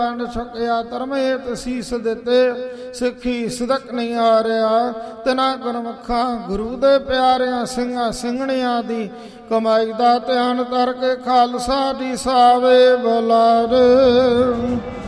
ਵੰਡ ਛਕਿਆ ਧਰਮ ਹੇਤ ਸੀਸ ਦਿੱਤੇ, ਸਿੱਖੀ ਸਿਦਕ ਨਹੀਂ ਆ ਰਿਹਾ ਤਿਨਾ ਗੁਰਮੁਖਾਂ। ਗੁਰੂ ਦੇ ਪਿਆਰਿਆਂ ਸਿੰਘਾਂ ਸਿੰਘਣੀਆਂ ਦੀ ਕਮਾਈ ਦਾ ਧਿਆਨ ਧਰ ਕੇ ਖਾਲਸਾ ਦੀ ਸਾਵੇ ਬੁਲਾਰੇ।